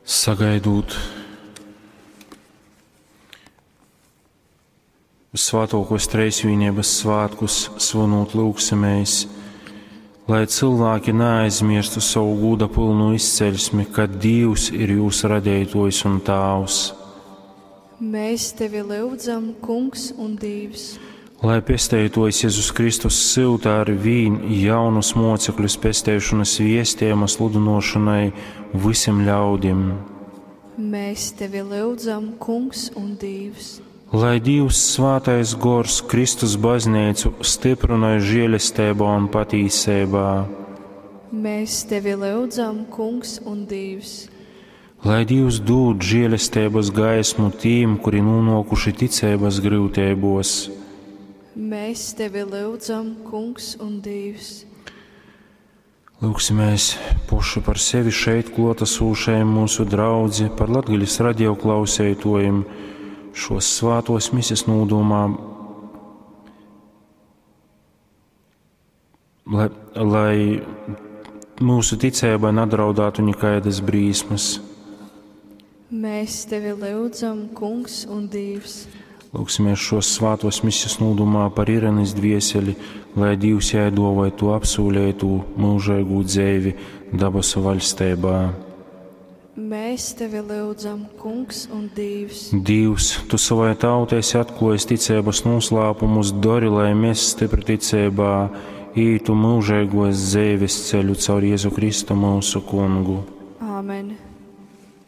Sagaidot svētākos trejsvienības svētkus, svinot lūgsimies, lai cilvēki neaizmirstu savu goda pilnu izceļsmi, kad Dievs ir jūsu radītājs un Tēvs. Mēs tevi lūdzam, Kungs un Dievs. Lai pestētojs Jēzus Kristus siltā ar vīnu jaunus mocekļus pestēšanas viestiem sludinošanai visiem ļaudīm. Mēs tevi lūdzam, Kungs un Dievs. Lai Dievs svētais gors Kristus baznīcu stiprināja žēlastībā un patīsībā. Mēs tevi lūdzam, Kungs un Dievs. Lai Dievs dod žēlastības gaismu tiem, kuri nonākuši ticības grūtībos. Mēs tevi lūdzam, Kungs un Dievs. Lūksimies paši par sevi šeit klātesošajiem mūsu draudzi, par Latgaļas radio klausētojiem, šos svētos misijas nodomā, lai mūsu ticībai nedraudētu nekādas brīsmas. Mēs tevi lūdzam, Kungs un Dievs. Lūksimies šos svētos misijas nodomā par Irenes dvieseli, lai Dievs jai dāvāj to apsolītu mūžīgu dzīvi debesu valstībā. Mēs tevi lūdzam, Kungs un Dievs. Dievs, tu savai tautai atklāji ticības noslēpumus, dari, lai mēs stipri ticībā ītu mūžīgos dzīves ceļu caur Jēzu Kristu mūsu Kungu.